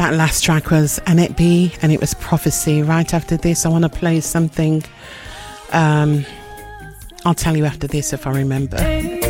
That last track was Annette B, and it was Prophecy. Right after this, I want to play something. I'll tell you after this if I remember.